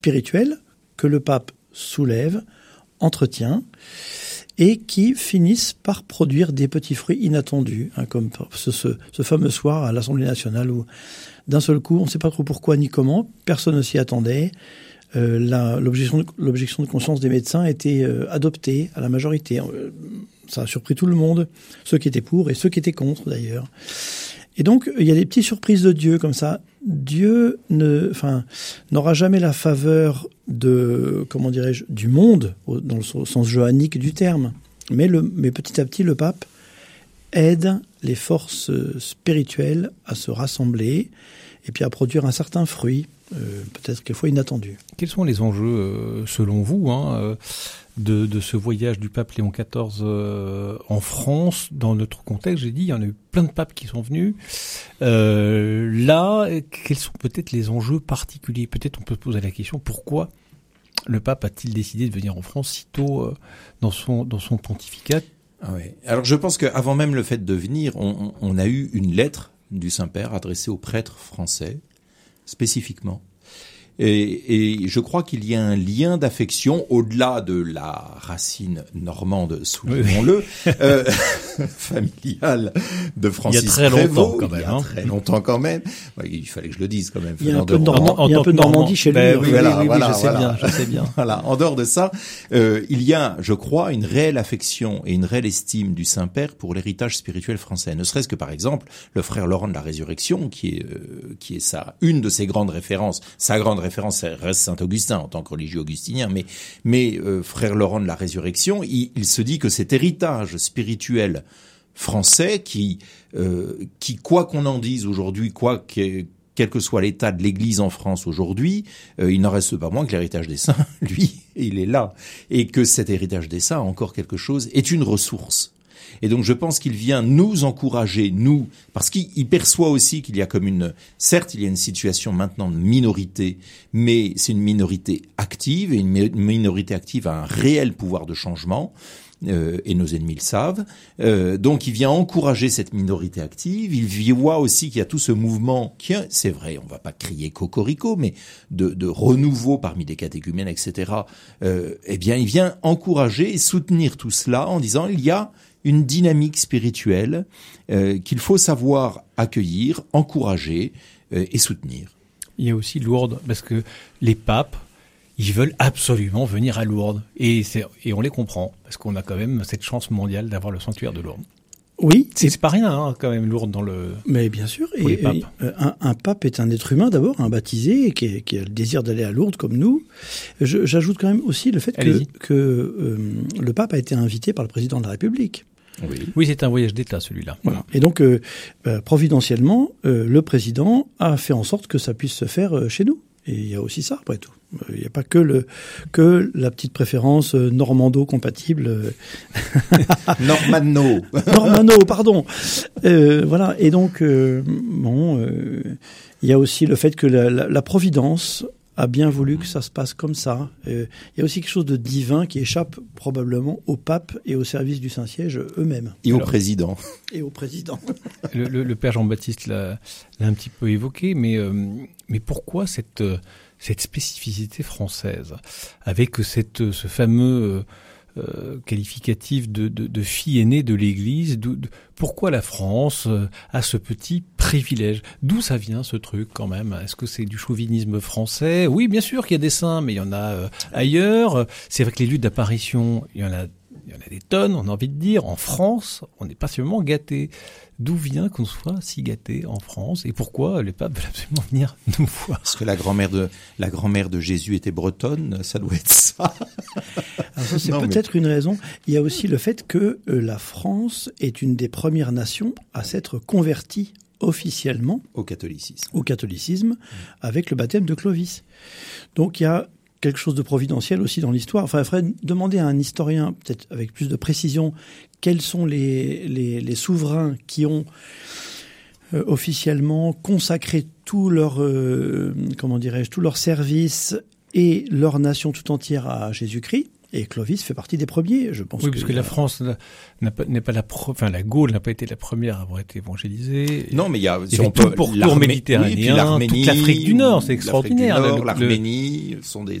spirituels que le pape soulève, entretient, et qui finissent par produire des petits fruits inattendus, comme ce fameux soir à l'Assemblée nationale où, d'un seul coup, on ne sait pas trop pourquoi ni comment, personne ne s'y attendait. L'objection de conscience des médecins a été adoptée à la majorité. Ça a surpris tout le monde, ceux qui étaient pour et ceux qui étaient contre d'ailleurs. Et donc, il y a des petites surprises de Dieu comme ça. Dieu n'aura jamais la faveur du monde, dans le sens johannique du terme. Mais petit à petit, le pape aide les forces spirituelles à se rassembler et puis à produire un certain fruit, peut-être quelquefois inattendu. Quels sont les enjeux, selon vous, de ce voyage du pape Léon XIV en France? Dans notre contexte, j'ai dit, il y en a eu plein de papes qui sont venus. Là, quels sont peut-être les enjeux particuliers? Peut-être on peut se poser la question, pourquoi le pape a-t-il décidé de venir en France si tôt dans son pontificat? Ah oui. Alors je pense qu'avant même le fait de venir, on a eu une lettre du Saint-Père adressée aux prêtres français, spécifiquement. Et je crois qu'il y a un lien d'affection au-delà de la racine normande, soulignons-le, familiale de Francis Prévost. Il y a très longtemps quand même. Il fallait que je le dise quand même. Il y a un peu de Normandie chez lui. Oui, je sais bien. Voilà. En dehors de ça, il y a, je crois, une réelle affection et une réelle estime du Saint-Père pour l'héritage spirituel français. Ne serait-ce que par exemple, le frère Laurent de la Résurrection, qui est une de ses grandes références, sa grande référence reste Saint-Augustin en tant que religieux augustinien, mais frère Laurent de la Résurrection, il se dit que cet héritage spirituel français qui quoi qu'on en dise aujourd'hui, quel que soit l'état de l'Église en France aujourd'hui, il n'en reste pas moins que l'héritage des saints, lui, il est là. Et que cet héritage des saints, encore quelque chose, est une ressource. Et donc je pense qu'il vient nous encourager, parce qu'il perçoit aussi qu'il y a certes il y a une situation maintenant de minorité, mais c'est une minorité active, et une minorité active a un réel pouvoir de changement, et nos ennemis le savent. Donc il vient encourager cette minorité active, il voit aussi qu'il y a tout ce mouvement qui, c'est vrai, on va pas crier cocorico, mais de renouveau parmi les catéchumènes, etc. Eh bien il vient encourager et soutenir tout cela en disant il y a une dynamique spirituelle qu'il faut savoir accueillir, encourager et soutenir. Il y a aussi Lourdes, parce que les papes, ils veulent absolument venir à Lourdes. Et on les comprend, parce qu'on a quand même cette chance mondiale d'avoir le sanctuaire de Lourdes. Oui. C'est pas rien, quand même, Lourdes dans le... Mais bien sûr. Et un pape est un être humain d'abord, un baptisé, qui a le désir d'aller à Lourdes comme nous. J'ajoute quand même aussi le fait que le pape a été invité par le président de la République. Oui, c'est un voyage d'État, celui-là. Voilà. Et donc, providentiellement, le président a fait en sorte que ça puisse se faire chez nous. Et il y a aussi ça, après tout. Il n'y a pas que la petite préférence normando-compatible. Normano, pardon. Voilà. Et donc, il y a aussi le fait que la Providence a bien voulu que ça se passe comme ça. Il y a aussi quelque chose de divin qui échappe probablement au pape et au service du Saint-Siège eux-mêmes. Et au président. Et au président. Le père Jean-Baptiste l'a un petit peu évoqué, mais pourquoi cette spécificité française, avec ce fameux qualificatif de fille aînée de l'Église, pourquoi la France a ce petit privilège? D'où ça vient ce truc quand même? Est-ce que c'est du chauvinisme français? Oui, bien sûr qu'il y a des saints, mais il y en a ailleurs. C'est vrai que les lieux d'apparition, il y en a des tonnes, on a envie de dire. En France, on n'est pas seulement gâtés. D'où vient qu'on soit si gâtés en France? Et pourquoi les papes veulent absolument venir nous voir? Parce que la grand-mère de Jésus était bretonne, ça doit être ça. Alors ça, c'est peut-être une raison. Il y a aussi le fait que la France est une des premières nations à s'être convertie officiellement au catholicisme avec le baptême de Clovis. Donc il y a quelque chose de providentiel aussi dans l'histoire. Enfin, il faudrait demander à un historien, peut-être avec plus de précision, quels sont les souverains qui ont officiellement consacré tout leur service et leur nation tout entière à Jésus-Christ. Et Clovis fait partie des premiers, je pense. Oui, parce que la France n'est pas la Gaule n'a pas été la première à avoir été évangélisée. Non, mais il y a tout le pourtour méditerranéen, toute l'Afrique du Nord, c'est extraordinaire. L'Arménie sont des